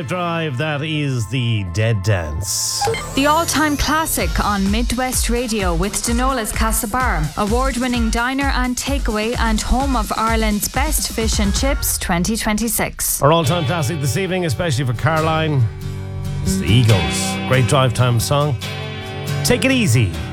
Drive, that is the Dead Dance. The all-time classic on Midwest Radio with Denola's Castlebar, award-winning diner and takeaway and home of Ireland's best fish and chips 2026. Our all-time classic this evening, especially for Caroline, it's the Eagles. Great drive time song. Take it easy.